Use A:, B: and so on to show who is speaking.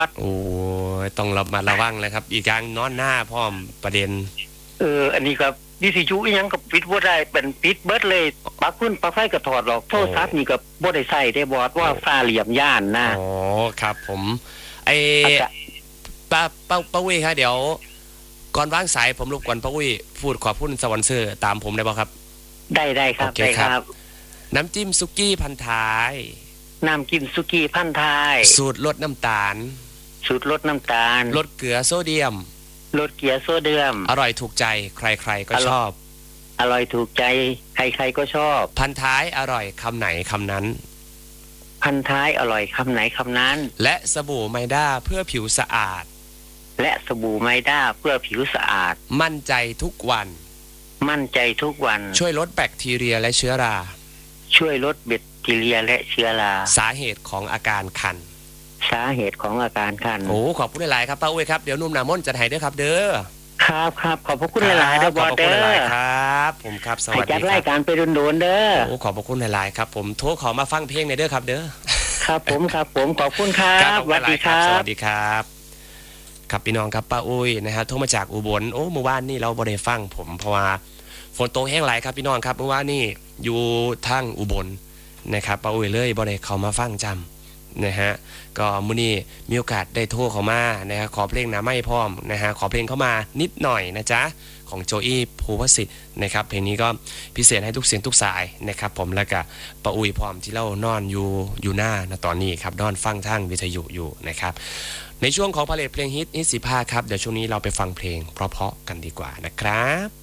A: โอ้ยต้องระวังเลยครับอีกอย่างนอนหน้าพร้อมประเด็น
B: อันนี้ก็วิทยุอีหยังก็ปิดบ่ได้เป็นปิดเบิดเลยปลั๊กพื้นปลั๊กไฟก็ถอดออกโทรศัพท์นี่ก็บ่ได้ใช้ได้บอดว่าฟ้าเหลี่ยมย่านนะ
A: อ๋อครับผมไอ้ป้าอุ้ยครับเดี๋ยวก่อนวางสายผมรบกวนป้าอุ้ยพูดขอบคุณสปอนเซอร์ตามผมได้บ่ครับ
B: ได้ครับได้ครับ
A: น้ำจิ้มซุกี้พันท้าย
B: น้ำจิ้มซุกี้พันท้าย
A: สูตรลดน้ำตาลลดเกลือโซเดียม
B: ลดเกลือโซเดียม
A: อร่อยถูกใจใครๆก็ชอบ
B: อร่อยถูกใจใครๆก็ชอบ
A: พันท้ายอร่อยคำไหนคำนั้น
B: พันท้ายอร่อยคำไหนคำนั้น
A: และสบู่ไมด้าเพื่อผิวสะอาดมั่นใจทุกวันช่วยลดแบคทีเรียและเชื้อราสาเหตุของอาการคันโอ้ขอบคุณหลายๆครับป้าอุ้ยครับเดี๋ยวนุ่มหนามนจะให้เด้อครับเด้อ
B: ครับขอบพระคุณหลายๆครับ
A: ขอบคุณหลายๆครับผมครับสวัสดีครับจัด
B: รายการไปโดนๆเด้อ
A: โอ้ขอบพระคุณหลายๆครับผมโทรขอมาฟังเพลงในเด้อครับเด้อ
B: ครับผมขอบคุณครับ
A: สวัสดีครับสวัสดีครับครับพี่น้องครับป้าอุ้ยนะครับโทรมาจากอุบลโอ้เมื่อวานนี่เราบ่ได้ฟังผมเพราะว่าฝนตกแห้งหลายครับพี่น้องครับเมื่อวานนี่อยู่ทางอุบลนะครับป้าอุ้ยเลยบ่ได้เข้ามาฟังจำนะฮะก็มื้อนี้มีโอกาสได้โทรเข้ามานะฮะขอเพลงหน้าไม้พร้อมนะฮะขอเพลงเข้ามานิดหน่อยนะจ๊ะของโจอี้ภูวสิทธิ์นะครับเพลงนี้ก็พิเศษให้ทุกเสียงทุกสายนะครับผมแล้วก็ป้าอุ้ยพร้อมที่เรานอนอยู่หน้านะตอนนี้ครับนอนฟังทางวิทยุอยู่นะครับในช่วงของพาเลทเพลงฮิต15ครับเดี๋ยวช่วงนี้เราไปฟังเพลงเพราะๆกันดีกว่านะครับ